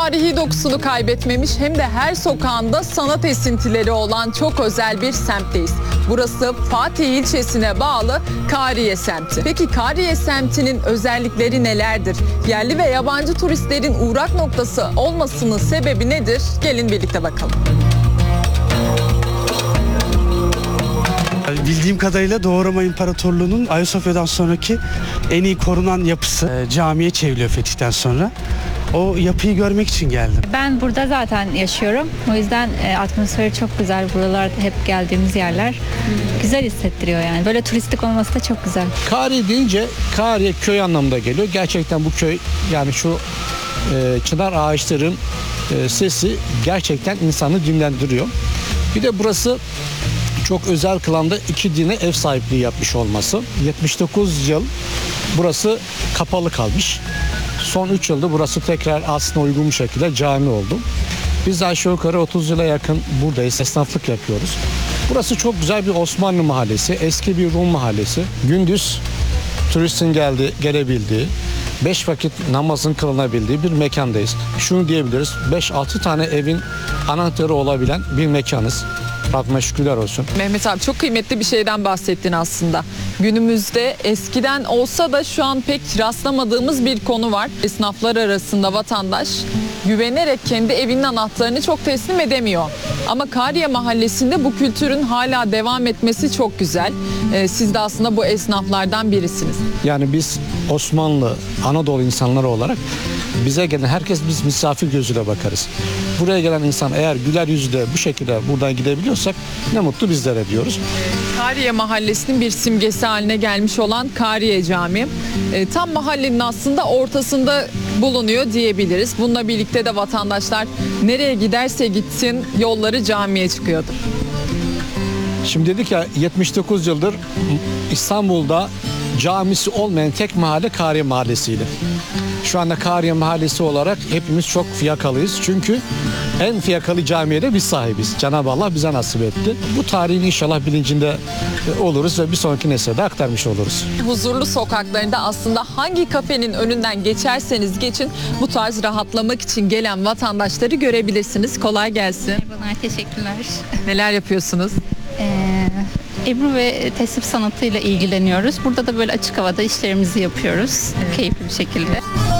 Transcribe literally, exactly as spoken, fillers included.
tarihi dokusunu kaybetmemiş hem de her sokağında sanat esintileri olan çok özel bir semtteyiz. Burası Fatih ilçesine bağlı Kariye semti. Peki Kariye semtinin özellikleri nelerdir? Yerli ve yabancı turistlerin uğrak noktası olmasının sebebi nedir? Gelin birlikte bakalım. Bildiğim kadarıyla Doğu Roma İmparatorluğu'nun Ayasofya'dan sonraki en iyi korunan yapısı. E, camiye çevriliyor fetihten sonra. O yapıyı görmek için geldim. Ben burada zaten yaşıyorum. O yüzden e, atmosferi çok güzel. Buralar hep geldiğimiz yerler. Güzel hissettiriyor yani. Böyle turistik olması da çok güzel. Kariye deyince Kariye köy anlamında geliyor. Gerçekten bu köy, yani şu e, çınar ağaçların e, sesi gerçekten insanı dinlendiriyor. Bir de burası çok özel kılan da iki dine ev sahipliği yapmış olması. yetmiş dokuz yıl burası kapalı kalmış. Son üç yılda burası tekrar aslında uygun bir şekilde cami oldu. Biz de aşağı yukarı otuz yıla yakın buradayız. Esnaflık yapıyoruz. Burası çok güzel bir Osmanlı mahallesi. Eski bir Rum mahallesi. Gündüz turistin geldiği, gelebildiği, beş vakit namazın kılınabildiği bir mekandayız. Şunu diyebiliriz. beş altı tane evin anahtarı olabilen bir mekanız. Rabbime şükürler olsun. Mehmet abi çok kıymetli bir şeyden bahsettin aslında. Günümüzde eskiden olsa da şu an pek rastlamadığımız bir konu var. Esnaflar arasında vatandaş güvenerek kendi evinin anahtarını çok teslim edemiyor. Ama Kariye Mahallesi'nde bu kültürün hala devam etmesi çok güzel. Ee, siz de aslında bu esnaflardan birisiniz. Yani biz Osmanlı, Anadolu insanları olarak bize gelen herkes biz misafir gözüyle bakarız. Buraya gelen insan eğer güler yüzle bu şekilde buradan gidebiliyorsak ne mutlu bizlere diyoruz. Kariye Mahallesi'nin bir simgesi haline gelmiş olan Kariye Camii. E, tam mahallenin aslında ortasında bulunuyor diyebiliriz. Bununla birlikte de vatandaşlar nereye giderse gitsin yolları camiye çıkıyordur. Şimdi dedik ya, yetmiş dokuz yıldır İstanbul'da camisi olmayan tek mahalle Kariye Mahallesi'ydi. Şu anda Kariye Mahallesi olarak hepimiz çok fiyakalıyız. Çünkü en fiyakalı camiye de biz sahibiz. Cenab-ı Allah bize nasip etti. Bu tarihin inşallah bilincinde oluruz ve bir sonraki nesle de aktarmış oluruz. Huzurlu sokaklarında aslında hangi kafenin önünden geçerseniz geçin bu tarz rahatlamak için gelen vatandaşları görebilirsiniz. Kolay gelsin. Merhabalar, teşekkürler. Neler yapıyorsunuz? Ee, Ebru ve tesip sanatıyla ilgileniyoruz. Burada da böyle açık havada işlerimizi yapıyoruz. Evet. Keyifli bir şekilde.